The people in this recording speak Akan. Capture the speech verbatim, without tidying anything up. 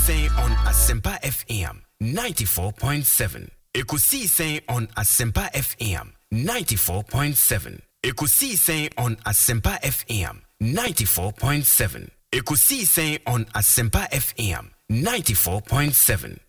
saying on Asempa F M ninety-four point seven. Ekusi saying on Asempa F M ninety-four point seven. Ekusi saying on Asempa F M ninety-four point seven. Ekusi saying on Asempa F M ninety-four point seven.